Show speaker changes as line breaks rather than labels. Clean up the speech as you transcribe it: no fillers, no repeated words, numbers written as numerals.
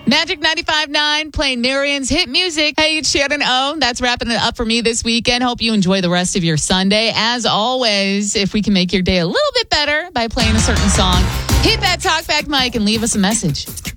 Magic 95.9 playing Marian's hit music. Hey, it's Shannon O. That's wrapping it up for me this weekend. Hope you enjoy the rest of your Sunday. As always, if we can make your day a little bit better by playing a certain song, hit that talkback mic and leave us a message.